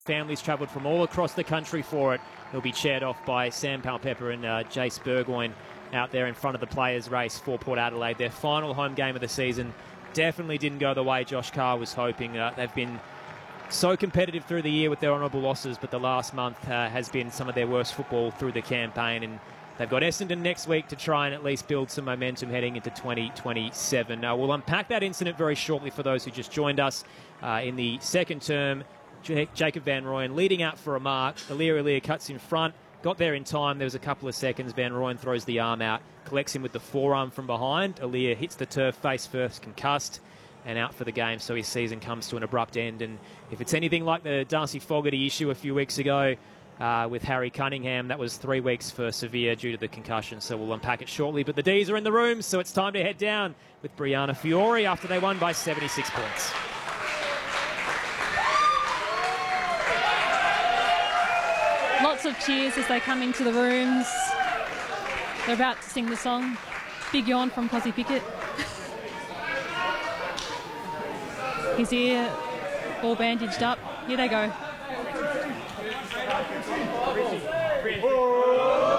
Families travelled from all across the country for it. He'll be chaired off by Sam Palpepper and Jace Burgoyne out there in front of the players' race for Port Adelaide. Their final home game of the season definitely didn't go the way Josh Carr was hoping. They've been so competitive through the year with their honourable losses, but the last month has been some of their worst football through the campaign, and they've got Essendon next week to try and at least build some momentum heading into 2027. We'll unpack that incident very shortly for those who just joined us. In the second term, Jacob Van Rooyen leading out for a mark. Aliir cuts in front, got there in time. There was a couple of seconds. Van Rooyen throws the arm out, collects him with the forearm from behind. Aliir hits the turf face first, concussed, and out for the game, so his season comes to an abrupt end. And if it's anything like the Darcy Fogarty issue a few weeks ago with Harry Cunningham, that was 3 weeks for Sevilla due to the concussion, so we'll unpack it shortly. But the D's are in the room, so it's time to head down with Brianna Fiore after they won by 76 points. Lots of cheers as they come into the rooms. They're about to sing the song. Big yawn from Cosy Pickett. His ear all bandaged up. Here they go.